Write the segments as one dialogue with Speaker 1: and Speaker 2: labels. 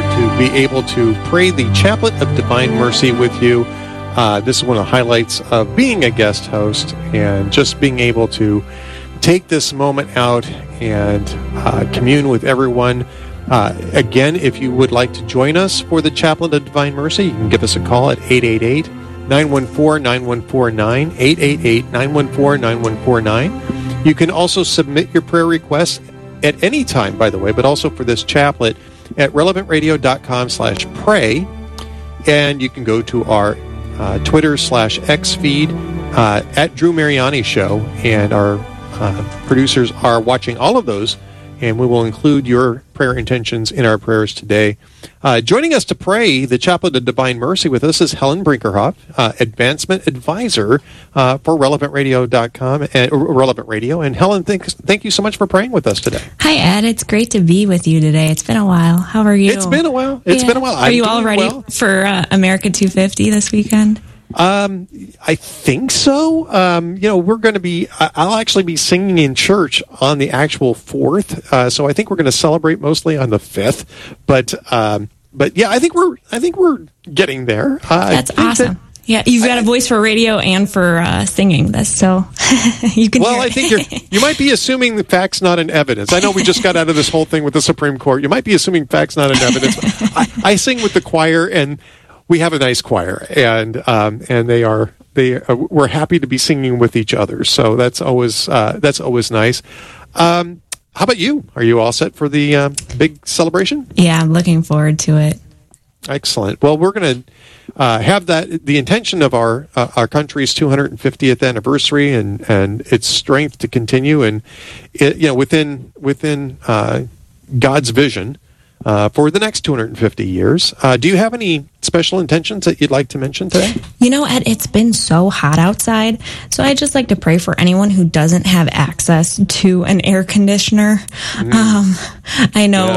Speaker 1: to be able to pray the Chaplet of Divine Mercy with you. This is one of the highlights of being a guest host and just being able to take this moment out and commune with everyone. Again, if you would like to join us for the Chaplet of Divine Mercy, you can give us a call at 888-914-9149, 888-914-9149. You can also submit your prayer requests at any time, by the way, but also for this chaplet at relevantradio.com/pray. And you can go to our Twitter/X feed at Drew Mariani Show, and our producers are watching all of those, and we will include your prayer intentions in our prayers today. Joining us to pray the Chaplet of Divine Mercy with us is Helen Brinkerhoff, Advancement Advisor for RelevantRadio.com and Relevant Radio. And Helen, thank you so much for praying with us today.
Speaker 2: Hi, Ed. It's great to be with you today. It's been a while. How are you?
Speaker 1: It's been a while. It's been a while.
Speaker 2: Are you all ready for America 250 this weekend?
Speaker 1: I think so. We're going to be, I'll actually be singing in church on the actual 4th. So I think we're going to celebrate mostly on the 5th, but yeah, I think we're getting there.
Speaker 2: That's awesome. Yeah, you've got a voice for radio and for singing this, so you can.
Speaker 1: Well, I think you might be assuming the facts not in evidence. I know we just got out of this whole thing with the Supreme Court. You might be assuming facts not in evidence. I sing with the choir, and we have a nice choir, and we're happy to be singing with each other. So that's always nice. How about you? Are you all set for the big celebration?
Speaker 2: Yeah, I'm looking forward to it.
Speaker 1: Excellent. Well, we're going to have the intention of our country's 250th anniversary and its strength to continue, and within God's vision for the next 250 years. Do you have any special intentions that you'd like to mention today?
Speaker 2: Ed, it's been so hot outside, so I'd just like to pray for anyone who doesn't have access to an air conditioner. I know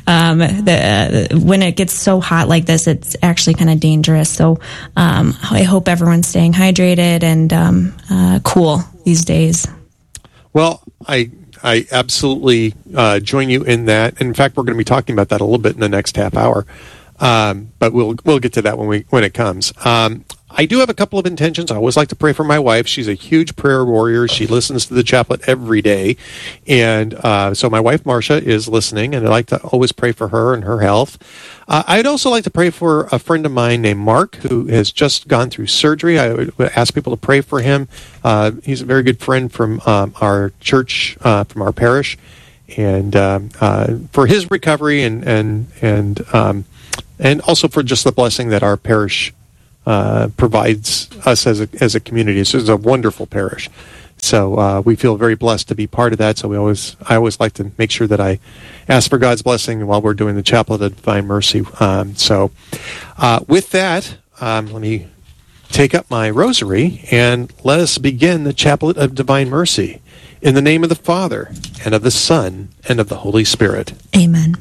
Speaker 2: when it gets so hot like this, it's actually kind of dangerous. So I hope everyone's staying hydrated and cool these days.
Speaker 1: Well, I absolutely join you in that. In fact, we're going to be talking about that a little bit in the next half hour, but we'll get to that when it comes. I do have a couple of intentions. I always like to pray for my wife. She's a huge prayer warrior. She listens to the chaplet every day, and so my wife Marcia is listening, and I like to always pray for her and her health. I'd also like to pray for a friend of mine named Mark, who has just gone through surgery. I would ask people to pray for him. He's a very good friend from our church, from our parish, and for his recovery and also for just the blessing that our parish provides us as a community. This is a wonderful parish. So we feel very blessed to be part of that. So I always like to make sure that I ask for God's blessing while we're doing the Chaplet of Divine Mercy. So with that, let me take up my rosary and let us begin the Chaplet of Divine Mercy. In the name of the Father, and of the Son, and of the Holy Spirit.
Speaker 2: Amen.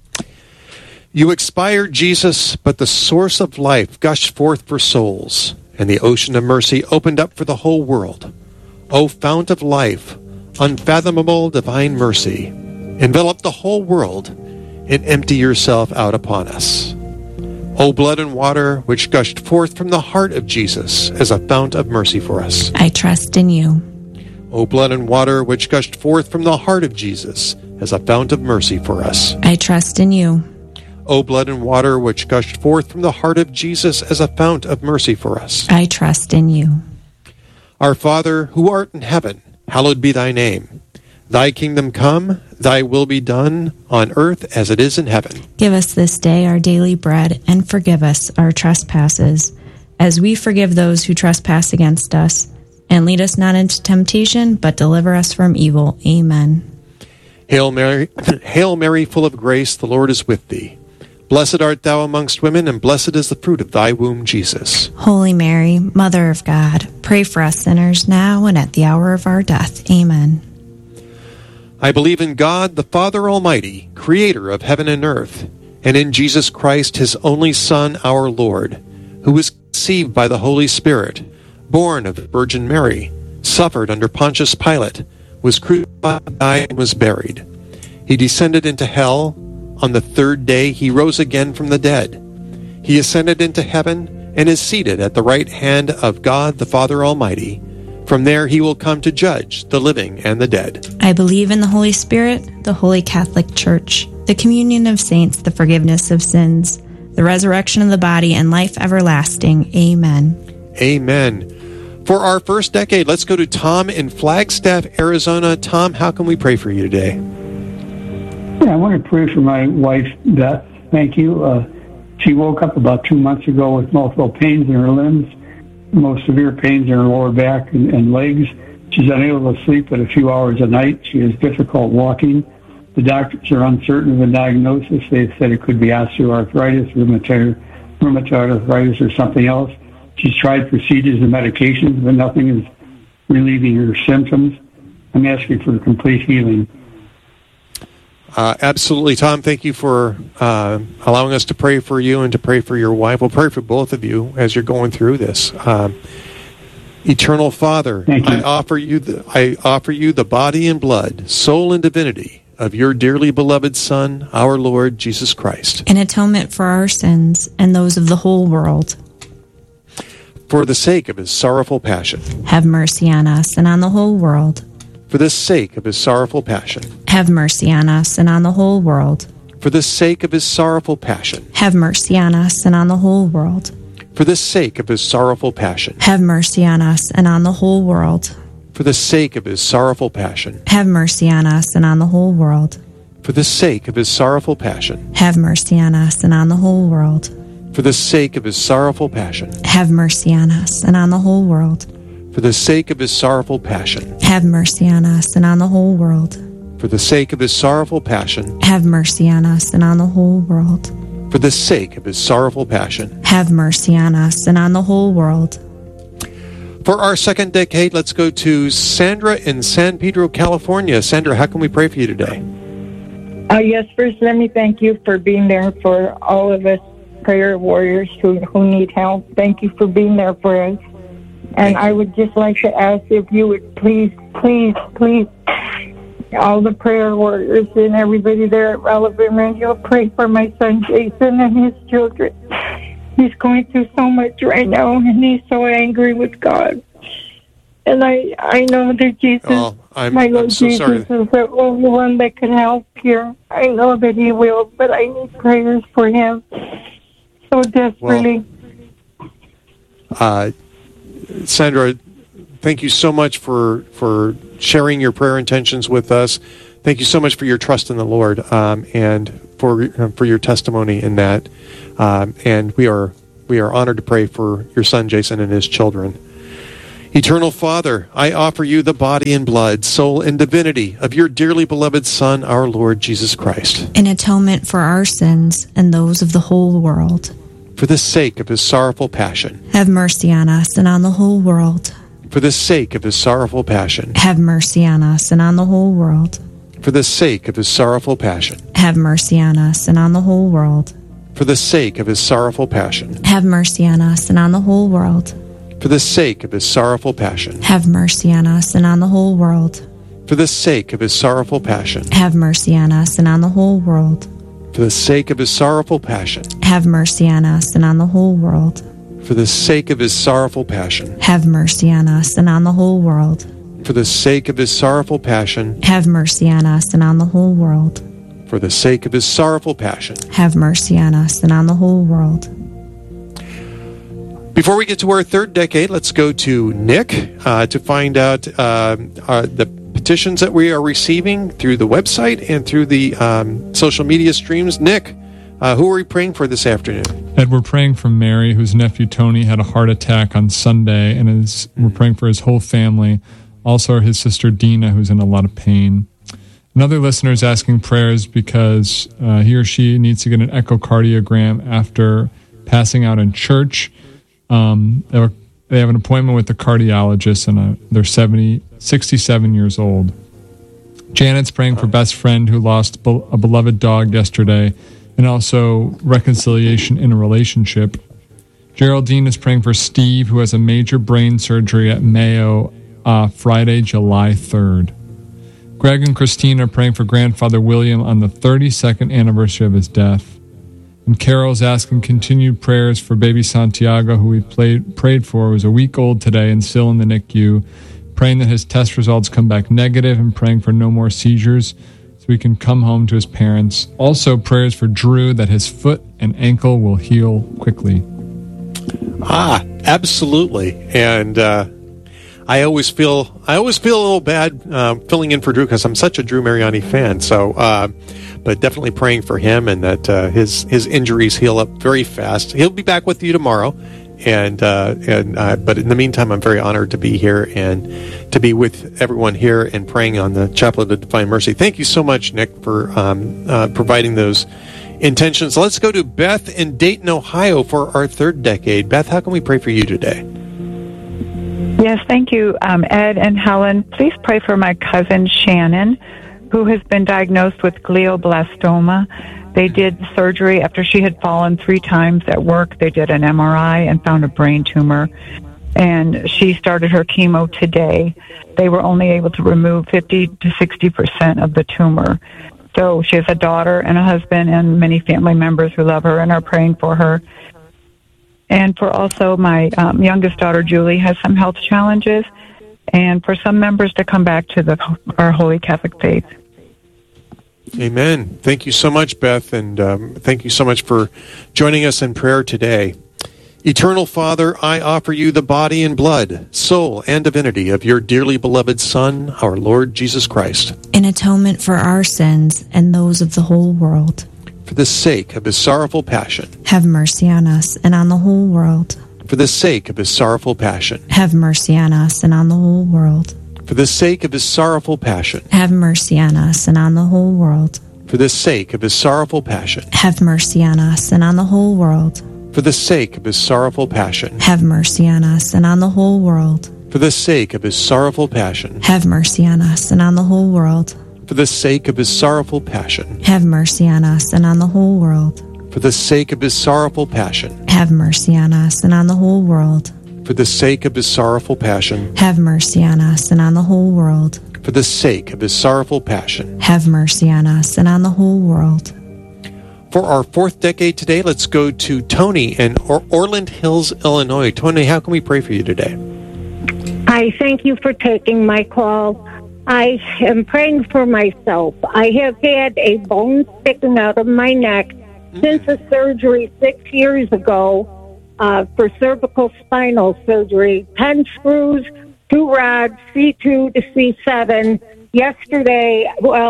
Speaker 1: You expired, Jesus, but the source of life gushed forth for souls, and the ocean of mercy opened up for the whole world. O fount of life, unfathomable divine mercy, envelop the whole world and empty yourself out upon us. O blood and water which gushed forth from the heart of Jesus as a fount of mercy for us.
Speaker 2: I trust in you.
Speaker 1: O blood and water which gushed forth from the heart of Jesus as a fount of mercy for us.
Speaker 2: I trust in you.
Speaker 1: O blood and water which gushed forth from the heart of Jesus as a fount of mercy for us.
Speaker 2: I trust in you.
Speaker 1: Our Father, who art in heaven, hallowed be thy name. Thy kingdom come, thy will be done, on earth as it is in heaven.
Speaker 2: Give us this day our daily bread, and forgive us our trespasses, as we forgive those who trespass against us. And lead us not into temptation, but deliver us from evil. Amen.
Speaker 1: Hail Mary, full of grace, the Lord is with thee. Blessed art thou amongst women, and blessed is the fruit of thy womb, Jesus.
Speaker 2: Holy Mary, Mother of God, pray for us sinners now and at the hour of our death. Amen.
Speaker 1: I believe in God, the Father Almighty, creator of heaven and earth, and in Jesus Christ, his only Son, our Lord, who was conceived by the Holy Spirit, born of the Virgin Mary, suffered under Pontius Pilate, was crucified, died, and was buried. He descended into hell. On the third day he rose again from the dead. He ascended into heaven and is seated at the right hand of God the Father Almighty. From there he will come to judge the living and the dead.
Speaker 2: I believe in the Holy Spirit, the Holy Catholic Church, the communion of saints, the forgiveness of sins, the resurrection of the body, and life everlasting. Amen.
Speaker 1: Amen. For our first decade, let's go to Tom in Flagstaff, Arizona. Tom, how can we pray for you today?
Speaker 3: Yeah, I want to pray for my wife, Beth. Thank you. She woke up about 2 months ago with multiple pains in her limbs, most severe pains in her lower back and legs. She's unable to sleep but a few hours a night. She has difficult walking. The doctors are uncertain of the diagnosis. They said it could be osteoarthritis, rheumatoid arthritis, or something else. She's tried procedures and medications, but nothing is relieving her symptoms. I'm asking for complete healing.
Speaker 1: Absolutely, Tom. Thank you for allowing us to pray for you and to pray for your wife. We'll pray for both of you as you're going through this. Eternal Father, I offer you the body and blood, soul and divinity of your dearly beloved Son, our Lord Jesus Christ,
Speaker 2: in atonement for our sins and those of the whole world.
Speaker 1: For the sake of his sorrowful passion,
Speaker 2: have mercy on us and on the whole world.
Speaker 1: For the sake of his sorrowful passion,
Speaker 2: have mercy on us and on the whole world.
Speaker 1: For the sake of his sorrowful passion,
Speaker 2: have mercy on us and on the whole world.
Speaker 1: For the sake of his sorrowful passion,
Speaker 2: have mercy on us and on the whole world.
Speaker 1: For the sake of his sorrowful passion,
Speaker 2: have mercy on us and on the whole world.
Speaker 1: For the sake of his sorrowful passion,
Speaker 2: have mercy on us and on the whole world.
Speaker 1: For the sake of his sorrowful passion,
Speaker 2: have mercy on us and on the whole world.
Speaker 1: For the sake of his sorrowful passion,
Speaker 2: have mercy on us and on the whole world.
Speaker 1: For the sake of his sorrowful passion,
Speaker 2: have mercy on us and on the whole world.
Speaker 1: For the sake of his sorrowful passion,
Speaker 2: have mercy on us and on the whole world.
Speaker 1: For our second decade, let's go to Sandra in San Pedro, California. Sandra, how can we pray for you today?
Speaker 4: Yes, first let me thank you for being there for all of us prayer warriors who need help. Thank you for being there for us. And I would just like to ask if you would please, all the prayer warriors and everybody there at Relevant Radio, pray for my son Jason and his children. He's going through so much right now, and he's so angry with God. And I know that Jesus, my Lord Jesus, is the only one that can help here. I know that he will, but I need prayers for him so desperately.
Speaker 1: Sandra, thank you so much for sharing your prayer intentions with us. Thank you so much for your trust in the Lord and for your testimony in that. And we are honored to pray for your son Jason and his children. Eternal Father, I offer you the body and blood, soul and divinity of your dearly beloved Son, our Lord Jesus Christ,
Speaker 2: in atonement for our sins and those of the whole world.
Speaker 1: For the sake of his sorrowful passion,
Speaker 2: have mercy on us and on the whole world.
Speaker 1: For the sake of his sorrowful passion,
Speaker 2: have mercy on us and on the whole world.
Speaker 1: For the sake of his sorrowful passion,
Speaker 2: have mercy on us and on the whole world.
Speaker 1: For the sake of his sorrowful passion,
Speaker 2: have mercy on us and on the whole world.
Speaker 1: For the sake of his sorrowful passion,
Speaker 2: have mercy on us and on the whole world.
Speaker 1: For the sake of his sorrowful passion,
Speaker 2: have mercy on us and on the whole world.
Speaker 1: For the sake of his sorrowful passion,
Speaker 2: have mercy on us and on the whole world.
Speaker 1: For the sake of his sorrowful passion,
Speaker 2: have mercy on us and on the whole world.
Speaker 1: For the sake of his sorrowful passion,
Speaker 2: have mercy on us and on the whole world.
Speaker 1: For the sake of his sorrowful passion,
Speaker 2: have mercy on us and on the whole world.
Speaker 1: Before we get to our third decade, let's go to Nick to find out the petitions that we are receiving through the website and through the social media streams. Nick, who are we praying for this afternoon?
Speaker 5: Ed, we're praying for Mary, whose nephew Tony had a heart attack on Sunday, and we're praying for his whole family. Also, his sister Dina, who's in a lot of pain. Another listener is asking prayers because he or she needs to get an echocardiogram after passing out in church. They have an appointment with the cardiologist, and they're 67 years old. Janet's praying for best friend who lost a beloved dog yesterday, and also reconciliation in a relationship. Geraldine is praying for Steve, who has a major brain surgery at Mayo Friday, July 3rd. Greg and Christine are praying for grandfather William on the 32nd anniversary of his death. And Carol's asking continued prayers for baby Santiago, who we prayed for, who was a week old today and still in the NICU, praying that his test results come back negative and praying for no more seizures so he can come home to his parents. Also, prayers for Drew that his foot and ankle will heal quickly.
Speaker 1: Absolutely. And I always feel a little bad filling in for Drew because I'm such a Drew Mariani fan. So, but definitely praying for him and that his injuries heal up very fast. He'll be back with you tomorrow, but in the meantime, I'm very honored to be here and to be with everyone here and praying on the Chaplet of Divine Mercy. Thank you so much, Nick, for providing those intentions. Let's go to Beth in Dayton, Ohio for our third decade. Beth, how can we pray for you today?
Speaker 6: Yes, thank you, Ed and Helen. Please pray for my cousin Shannon, who has been diagnosed with glioblastoma. They did surgery after she had fallen 3 times at work. They did an MRI and found a brain tumor, and she started her chemo today. They were only able to remove 50 to 60% of the tumor. So she has a daughter and a husband and many family members who love her and are praying for her. And for also my youngest daughter, Julie, has some health challenges, and for some members to come back to our Holy Catholic faith.
Speaker 1: Amen. Thank you so much, Beth, and thank you so much for joining us in prayer today. Eternal Father, I offer you the body and blood, soul, and divinity of your dearly beloved Son, our Lord Jesus Christ,
Speaker 2: in atonement for our sins and those of the whole world.
Speaker 1: For the sake of his sorrowful passion,
Speaker 2: have mercy on us and on the whole world.
Speaker 1: For the sake of his sorrowful passion,
Speaker 2: have mercy on us and on the whole world.
Speaker 1: For the sake of his sorrowful passion,
Speaker 2: have mercy on us and on the whole world.
Speaker 1: For the sake of his sorrowful passion,
Speaker 2: have mercy on us and on the whole world.
Speaker 1: For the sake of his sorrowful passion,
Speaker 2: have mercy on us and on the whole world.
Speaker 1: For the sake of his sorrowful passion,
Speaker 2: have mercy on us and on the whole world.
Speaker 1: For the sake of his sorrowful passion,
Speaker 2: have mercy on us and on the whole world.
Speaker 1: For the sake of his sorrowful passion,
Speaker 2: have mercy on us and on the whole world.
Speaker 1: For the sake of his sorrowful passion,
Speaker 2: have mercy on us and on the whole world.
Speaker 1: For the sake of his sorrowful passion,
Speaker 2: have mercy on us and on the whole world.
Speaker 1: For our fourth decade today, let's go to Tony in Orland Hills, Illinois. Tony, how can we pray for you today?
Speaker 7: I thank you for taking my call. I am praying for myself. I have had a bone sticking out of my neck since a surgery 6 years ago for cervical spinal surgery. 10 screws, 2 rods, C2 to C7. Yesterday,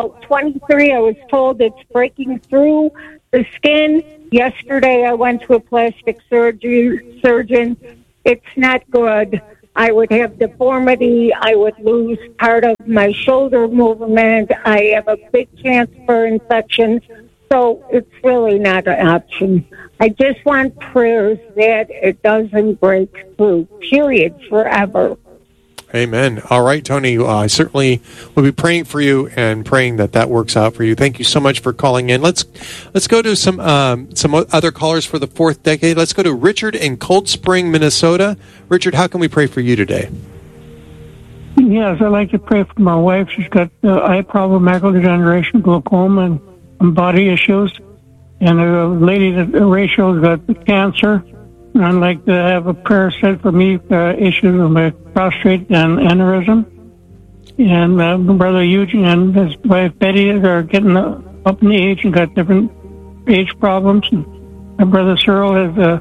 Speaker 7: 23, I was told it's breaking through the skin. Yesterday, I went to a plastic surgeon. It's not good. I would have deformity. I would lose part of my shoulder movement. I have a big chance for infection. So it's really not an option. I just want prayers that it doesn't break through, period, forever.
Speaker 1: Amen. All right, Tony, I certainly will be praying for you and praying that works out for you. Thank you so much for calling in. Let's go to some other callers for the fourth decade. Let's go to Richard in Cold Spring, Minnesota. Richard, how can we pray for you today?
Speaker 3: Yes, I'd like to pray for my wife. She's got eye problem, macular degeneration, glaucoma, and body issues. And a lady that Rachel's got cancer. And I'd like to have a prayer said for me, issues of my prostate and aneurysm. And my brother Eugene and his wife Betty are getting up in age and got different age problems. And my brother Cyril has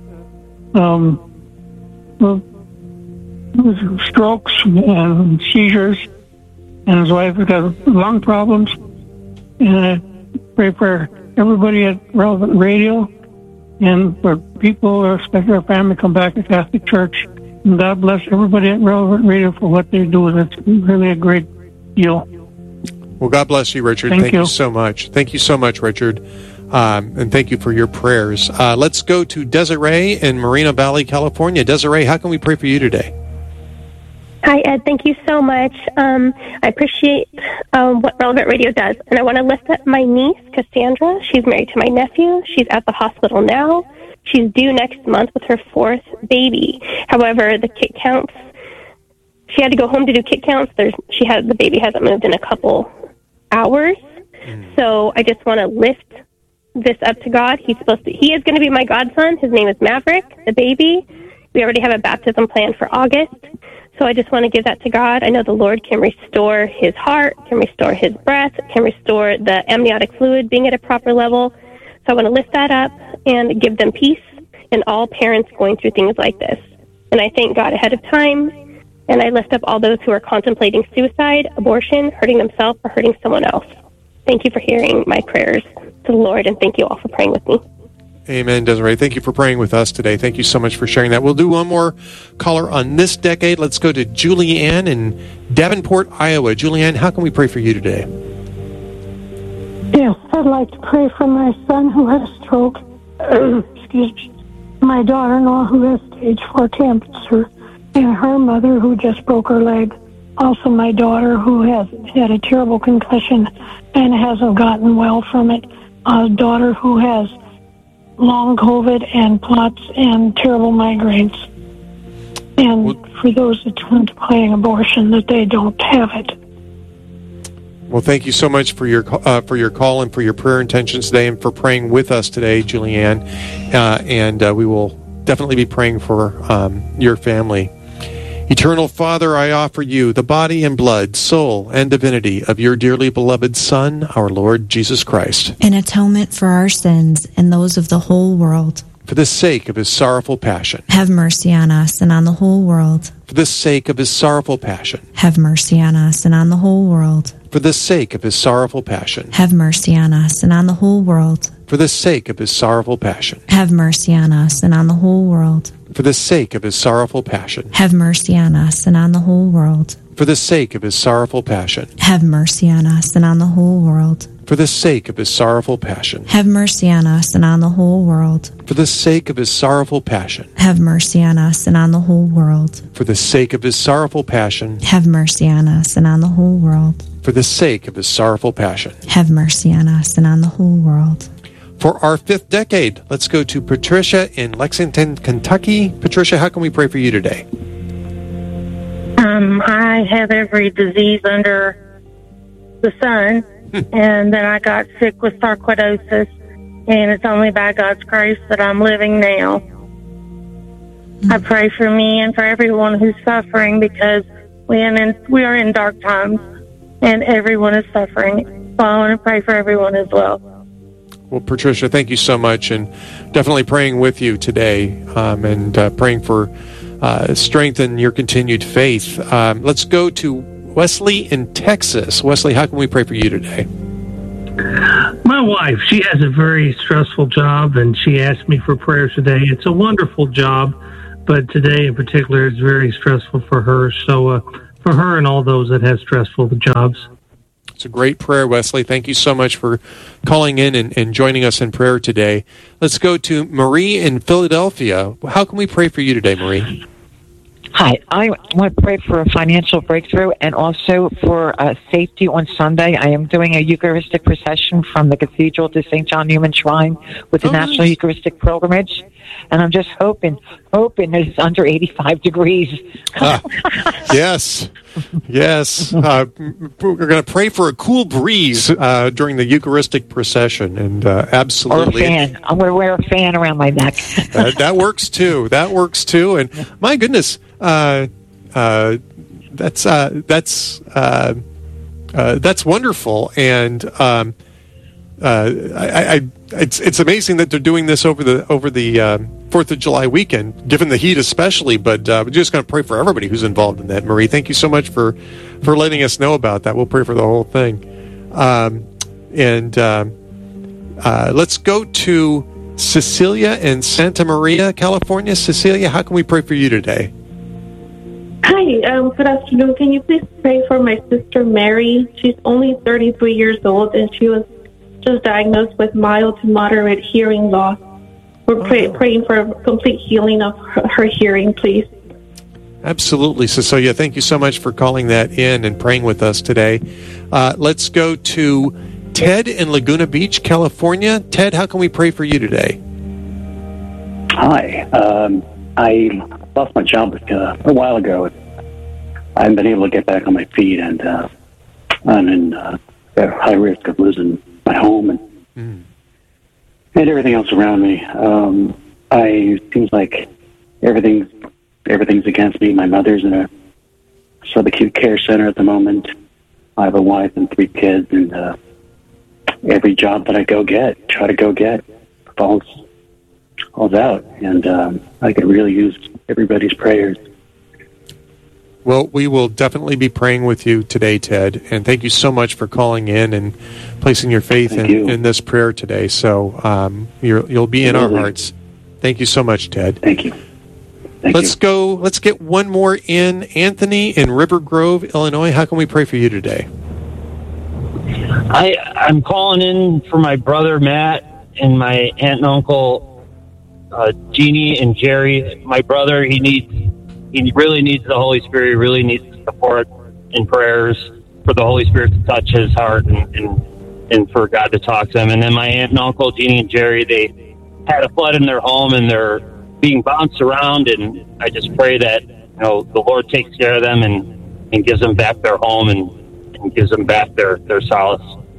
Speaker 3: strokes and seizures. And his wife has got lung problems. And I pray for everybody at Relevant Radio and for people, especially our family, come back to Catholic Church. And God bless everybody at Relevant Radio for what they do. That's really a great deal.
Speaker 1: Well, God bless you, Richard. Thank you so much. Thank you so much, Richard. And thank you for your prayers. Let's go to Desiree in Moreno Valley, California. Desiree, how can we pray for you today?
Speaker 8: Hi, Ed. Thank you so much. I appreciate what Relevant Radio does. And I want to lift up my niece, Cassandra. She's married to my nephew. She's at the hospital now. She's due next month with her 4th baby. However, the kit counts, she had to go home to do kit counts. The baby hasn't moved in a couple hours. So I just want to lift this up to God. He is going to be my godson. His name is Maverick, the baby. We already have a baptism planned for August. So I just want to give that to God. I know the Lord can restore his heart, can restore his breath, can restore the amniotic fluid being at a proper level. So I want to lift that up and give them peace and all parents going through things like this. And I thank God ahead of time. And I lift up all those who are contemplating suicide, abortion, hurting themselves, or hurting someone else. Thank you for hearing my prayers to the Lord, and thank you all for praying with me.
Speaker 1: Amen, Desiree. Thank you for praying with us today. Thank you so much for sharing that. We'll do one more caller on this decade. Let's go to Julianne in Davenport, Iowa. Julianne, how can we pray for you today?
Speaker 9: Yes, I'd like to pray for my son who had a stroke. Excuse me. My daughter-in-law who has stage 4 cancer, and her mother who just broke her leg. Also my daughter who has had a terrible concussion and hasn't gotten well from it. A daughter who has long COVID and POTS and terrible migraines. And for those that contemplating abortion, that they don't have it.
Speaker 1: Well, thank you so much for your call and for your prayer intentions today and for praying with us today, Julianne. And we will definitely be praying for your family. Eternal Father, I offer you the body and blood, soul, and divinity of your dearly beloved Son, our Lord Jesus Christ.
Speaker 2: An atonement for our sins and those of the whole world.
Speaker 1: For the sake of his sorrowful passion.
Speaker 2: Have mercy on us and on the whole world.
Speaker 1: For the sake of his sorrowful passion.
Speaker 2: Have mercy on us and on the whole world.
Speaker 1: For the sake of his sorrowful passion.
Speaker 2: Have mercy on us and on the whole world.
Speaker 1: For the sake of his sorrowful passion.
Speaker 2: Have mercy on us and on the whole world.
Speaker 1: For the sake of his sorrowful passion.
Speaker 2: Have mercy on us and on the whole world.
Speaker 1: For the sake of his sorrowful passion.
Speaker 2: Have mercy on us and on the whole world.
Speaker 1: For the sake of his sorrowful passion.
Speaker 2: Have mercy on us and on the whole world.
Speaker 1: For the sake of his sorrowful passion.
Speaker 2: Have mercy on us and on the whole world.
Speaker 1: For the sake of his sorrowful passion.
Speaker 2: Have mercy on us and on the whole world.
Speaker 1: For the sake of his sorrowful passion.
Speaker 2: Have mercy on us and on the whole world.
Speaker 1: For our 5th decade, let's go to Patricia in Lexington, Kentucky. Patricia, how can we pray for you today?
Speaker 10: I have every disease under the sun, and then I got sick with sarcoidosis, and it's only by God's grace that I'm living now. I pray for me and for everyone who's suffering, because we are in dark times, and everyone is suffering. So I want to pray for everyone as well.
Speaker 1: Well, Patricia, thank you so much, and definitely praying with you today, and praying for strength in your continued faith. Let's go to Wesley in Texas. Wesley, how can we pray for you today?
Speaker 11: My wife, she has a very stressful job, and she asked me for prayers today. It's a wonderful job, but today in particular is very stressful for her. So for her and all those that have stressful jobs.
Speaker 1: It's a great prayer, Wesley. Thank you so much for calling in and joining us in prayer today. Let's go to Marie in Philadelphia. How can we pray for you today, Marie?
Speaker 12: Hi, I want to pray for a financial breakthrough and also for safety on Sunday. I am doing a Eucharistic procession from the Cathedral to St. John Newman Shrine with the National Eucharistic Pilgrimage, and I'm just hoping that it's under 85 degrees.
Speaker 1: Yes. We're going to pray for a cool breeze during the Eucharistic procession, and absolutely.
Speaker 12: Or a fan. I'm going to wear a fan around my neck.
Speaker 1: That works too. And my goodness, that's wonderful. And it's amazing that they're doing this over the 4th of July weekend, given the heat especially, but we're just going to pray for everybody who's involved in that. Marie, thank you so much for letting us know about that. We'll pray for the whole thing. Let's go to Cecilia in Santa Maria, California. Cecilia, how can we pray for you today?
Speaker 13: Hi, good afternoon. Can you please pray for my sister Mary? She's only 33 years old, and she was just diagnosed with mild to moderate hearing loss. We're praying for complete healing of her hearing, please.
Speaker 1: Absolutely, Cecilia. Thank you so much for calling that in and praying with us today. Let's go to Ted in Laguna Beach, California. Ted, how can we pray for you today?
Speaker 14: Hi. I lost my job a while ago. I haven't been able to get back on my feet, and I'm in at high risk of losing my home and everything else around me. It seems like everything's against me. My mother's in a subacute care center at the moment. I have a wife and 3 kids, and every job that I try to go get, falls out, and I could really use everybody's prayers.
Speaker 1: Well, we will definitely be praying with you today, Ted, and thank you so much for calling in and placing your faith in this prayer today. So you'll be in our hearts. Thank you so much, Ted.
Speaker 14: Thank you.
Speaker 1: Let's get one more in. Anthony in River Grove, Illinois. How can we pray for you today?
Speaker 15: I'm calling in for my brother Matt and my aunt and uncle Jeannie and Jerry. My brother, he really needs the Holy Spirit. He really needs support and prayers for the Holy Spirit to touch his heart and for God to talk to him. And then my aunt and uncle Jeannie and Jerry, they had a flood in their home and they're being bounced around. And I just pray that the Lord takes care of them and gives them back their home and gives them back their solace.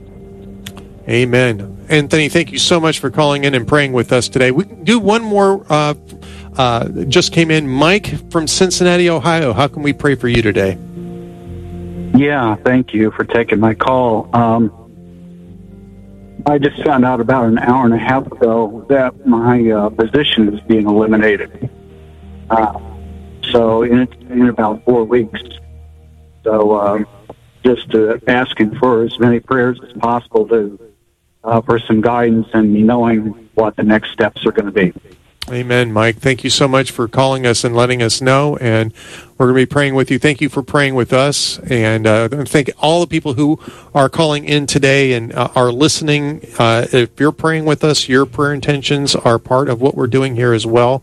Speaker 1: Amen. Anthony, thank you so much for calling in and praying with us today. We can do one more. Just came in. Mike from Cincinnati, Ohio. How can we pray for you today?
Speaker 16: Yeah, thank you for taking my call. I just found out about an hour and a half ago that my position is being eliminated. So in about 4 weeks. So just asking for as many prayers as possible for some guidance and me knowing what the next steps are going to be.
Speaker 1: Amen, Mike. Thank you so much for calling us and letting us know, and we're going to be praying with you. Thank you for praying with us, and thank all the people who are calling in today and are listening. If you're praying with us, your prayer intentions are part of what we're doing here as well,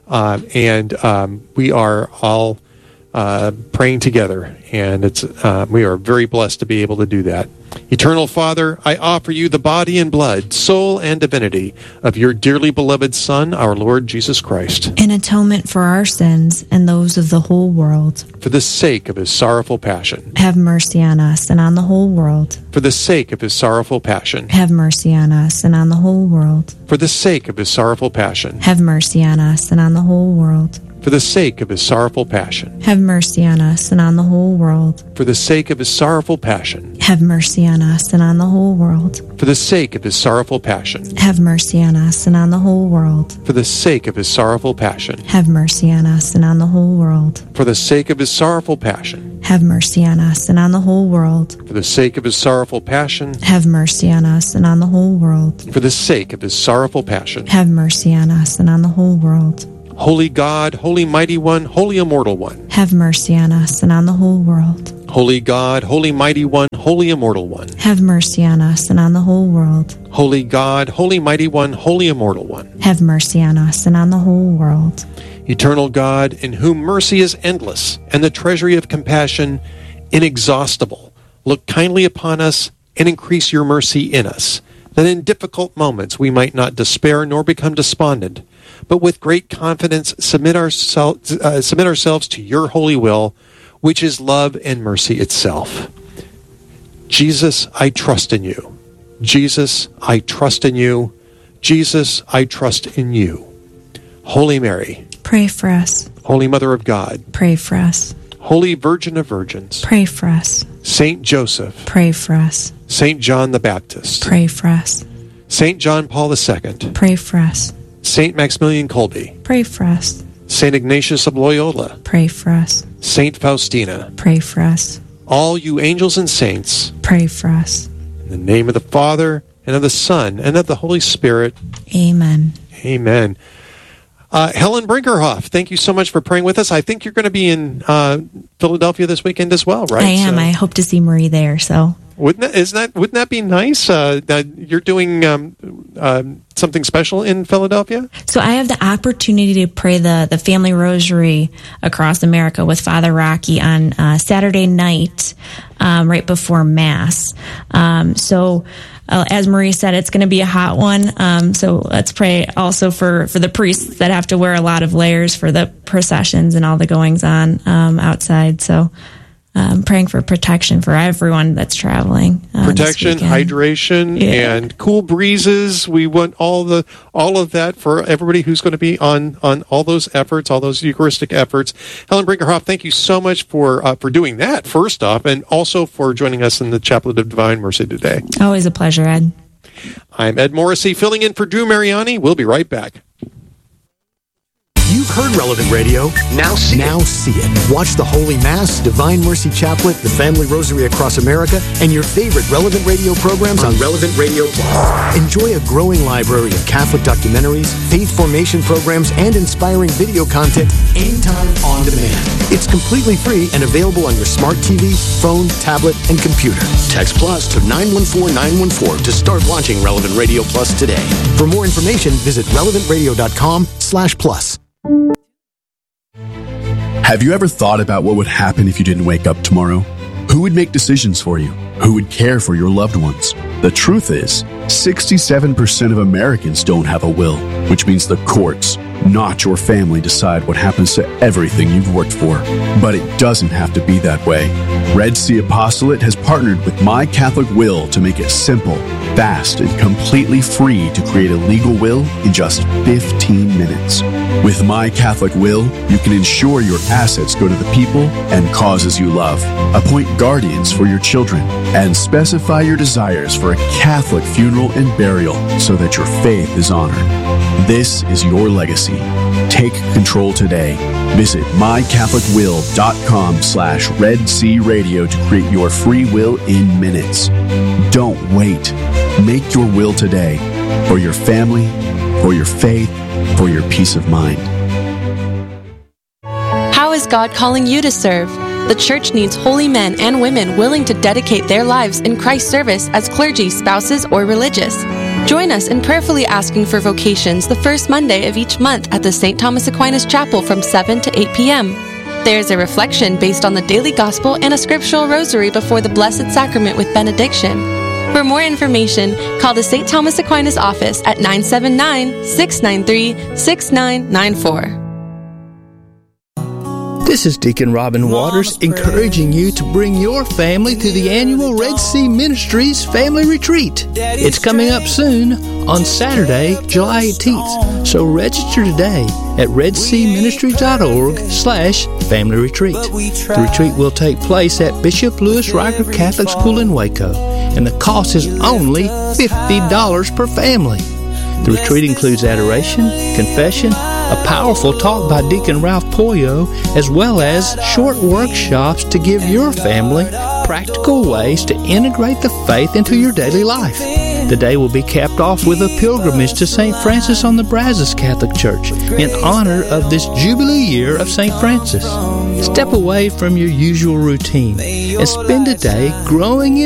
Speaker 1: and we are all praying together, and we are very blessed to be able to do that. Eternal Father, I offer you the body and blood, soul and divinity of your dearly beloved Son, our Lord Jesus Christ,
Speaker 2: in atonement for our sins and those of the whole world.
Speaker 1: For the sake of his sorrowful passion,
Speaker 2: have mercy on us and on the whole world.
Speaker 1: For the sake of his sorrowful passion,
Speaker 2: have mercy on us and on the whole world.
Speaker 1: For the sake of his sorrowful passion,
Speaker 2: have mercy on us and on the whole world.
Speaker 1: For the sake of his sorrowful passion,
Speaker 2: have mercy on us and on the whole world.
Speaker 1: For the sake of his sorrowful passion,
Speaker 2: have mercy on us and on the whole world.
Speaker 1: For the sake of his sorrowful passion,
Speaker 2: have mercy on us and on the whole world.
Speaker 1: For the sake of his sorrowful passion,
Speaker 2: have mercy on us and on the whole world.
Speaker 1: For the sake of his sorrowful passion,
Speaker 2: have mercy on us and on the whole world.
Speaker 1: For the sake of his sorrowful passion,
Speaker 2: have mercy on us and on the whole world.
Speaker 1: For the sake of his sorrowful passion,
Speaker 2: have mercy on us and on the whole world.
Speaker 1: Holy God, Holy Mighty One, Holy Immortal One,
Speaker 2: have mercy on us and on the whole world.
Speaker 1: Holy God, Holy Mighty One, Holy Immortal One,
Speaker 2: have mercy on us and on the whole world.
Speaker 1: Holy God, Holy Mighty One, Holy Immortal One,
Speaker 2: have mercy on us and on the whole world.
Speaker 1: Eternal God, in whom mercy is endless and the treasury of compassion inexhaustible, look kindly upon us and increase your mercy in us, that in difficult moments we might not despair nor become despondent, but with great confidence submit ourselves to your holy will, which is love and mercy itself. Jesus, I trust in you. Jesus, I trust in you. Jesus, I trust in you. Holy Mary,
Speaker 2: pray for us.
Speaker 1: Holy Mother of God,
Speaker 2: pray for us.
Speaker 1: Holy Virgin of Virgins,
Speaker 2: pray for us.
Speaker 1: Saint Joseph,
Speaker 2: pray for us.
Speaker 1: Saint John the Baptist,
Speaker 2: pray for us.
Speaker 1: Saint John Paul II,
Speaker 2: pray for us.
Speaker 1: Saint Maximilian Kolbe,
Speaker 2: pray for us.
Speaker 1: Saint Ignatius of Loyola,
Speaker 2: pray for us.
Speaker 1: Saint Faustina,
Speaker 2: pray for us.
Speaker 1: All you angels and saints,
Speaker 2: pray for us.
Speaker 1: In the name of the Father, and of the Son, and of the Holy Spirit.
Speaker 2: Amen.
Speaker 1: Amen. Helen Brinkerhoff, thank you so much for praying with us. I think you're going to be in Philadelphia this weekend as well, right?
Speaker 2: I am. I hope to see Marie there. So
Speaker 1: wouldn't that be nice? That you're doing something special in Philadelphia?
Speaker 2: So I have the opportunity to pray the family rosary across America with Father Rocky on Saturday night, right before Mass. As Marie said, it's going to be a hot one. So let's pray also for the priests that have to wear a lot of layers for the processions and all the goings on outside. So praying for protection for everyone that's traveling.
Speaker 1: Protection, hydration, and cool breezes. We want all of that for everybody who's going to be on all those efforts, all those Eucharistic efforts. Helen Brinkerhoff, thank you so much for doing that, first off, and also for joining us in the Chaplet of Divine Mercy today.
Speaker 2: Always a pleasure, Ed.
Speaker 1: I'm Ed Morrissey, filling in for Drew Mariani. We'll be right back.
Speaker 17: You've heard Relevant Radio. Now see it. Watch the Holy Mass, Divine Mercy Chaplet, the Family Rosary Across America, and your favorite Relevant Radio programs on Relevant Radio Plus. Enjoy a growing library of Catholic documentaries, faith formation programs, and inspiring video content anytime on demand. It's completely free and available on your smart TV, phone, tablet, and computer. Text Plus to 914914 to start launching Relevant Radio Plus today. For more information, visit relevantradio.com/plus.
Speaker 18: Have you ever thought about what would happen if you didn't wake up tomorrow? Who would make decisions for you? Who would care for your loved ones? The truth is, 67% of Americans don't have a will, which means the courts, not your family, decide what happens to everything you've worked for. But it doesn't have to be that way. Red Sea Apostolate has partnered with My Catholic Will to make it simple, fast, and completely free to create a legal will in just 15 minutes. With My Catholic Will, you can ensure your assets go to the people and causes you love, appoint guardians for your children, and specify your desires for a Catholic funeral and burial so that your faith is honored. This is your legacy. Take control today. Visit mycatholicwill.com/Red Sea Radio to create your free will in minutes. Don't wait. Make your will today for your family, for your faith, for your peace of mind.
Speaker 19: How is God calling you to serve? The church needs holy men and women willing to dedicate their lives in Christ's service as clergy, spouses, or religious. Join us in prayerfully asking for vocations the first Monday of each month at the St. Thomas Aquinas Chapel from 7 to 8 p.m. There is a reflection based on the daily gospel and a scriptural rosary before the Blessed Sacrament with benediction. For more information, call the St. Thomas Aquinas office at 979-693-6994.
Speaker 20: This is Deacon Robin Waters encouraging you to bring your family to the annual Red Sea Ministries Family Retreat. It's coming up soon on Saturday, July 18th. So register today at redseaministry.org/family retreat. The retreat will take place at Bishop Lewis Riker Catholic School in Waco, and the cost is only $50 per family. The retreat includes adoration, confession, a powerful talk by Deacon Ralph Polio, as well as short workshops to give your family practical ways to integrate the faith into your daily life. The day will be capped off with a pilgrimage to St. Francis on the Brazos Catholic Church in honor of this Jubilee year of St. Francis. Step away from your usual routine and spend a day growing in